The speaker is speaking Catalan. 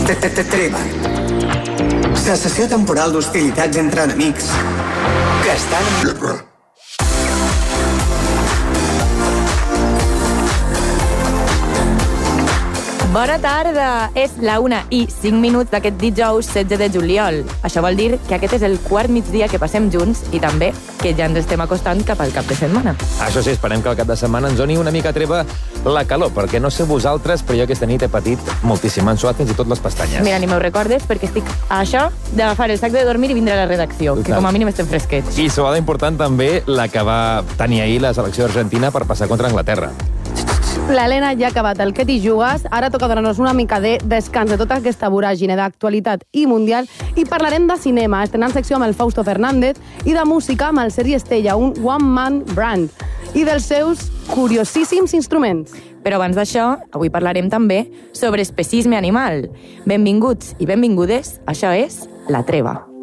Treva. Cessació temporal d'hostilitats entre enemics que estan en guerra. Bona tarda! És la 1:05 d'aquest dijous 16 de juliol. Això vol dir que aquest és el quart migdia que passem junts i també que ja ens estem acostant cap al cap de setmana. Això sí, esperem que el cap de setmana ens doni una mica treva la calor, perquè no sé vosaltres, però jo aquesta nit he patit moltíssim. M'han suat fins i tot les pestanyes. Mira, ni m'ho recordes perquè estic a això d'agafar el sac de dormir i vindre a la redacció, que com a mínim estem fresquets. I sobada important també la que va tenir ahir la selecció argentina per passar contra Anglaterra. L'Helena ja ha acabat el que t'hi jugues. Ara toca donar-nos una mica de descans de tota aquesta voràgine d'actualitat i mundial i parlarem de cinema, estrenant secció amb el Fausto Fernández, i de música amb el Sergi Estella, un one-man brand, i dels seus curiosíssims instruments. Però abans d'això, avui parlarem també sobre especisme animal. Benvinguts i benvingudes, això és La Treva.